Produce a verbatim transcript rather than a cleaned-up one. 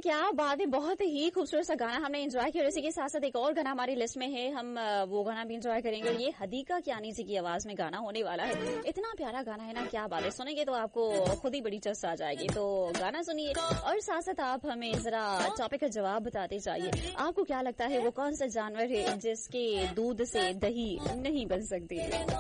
क्या बात है, बहुत ही खूबसूरत सा गाना हमने एंजॉय किया। इसी के साथ साथ एक और गाना हमारी लिस्ट में है, हम वो गाना भी एंजॉय करेंगे। ये हदीका कियानी जी की आवाज में गाना होने वाला है। इतना प्यारा गाना है ना, क्या बात है, सुनेंगे तो आपको खुद ही बड़ी चस्प आ जाएगी। तो गाना सुनिए और साथ साथ आप हमें जरा टॉपिक का जवाब बताते जाइए। आपको क्या लगता है वो कौन सा जानवर है जिसके दूध से दही नहीं बन सकती?